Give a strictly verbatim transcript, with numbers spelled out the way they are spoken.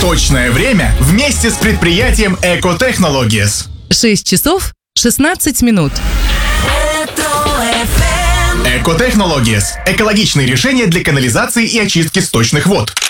Точное время вместе с предприятием Eco Technologies. шесть часов шестнадцать минут. Eco Technologies – экологичные решения для канализации и очистки сточных вод.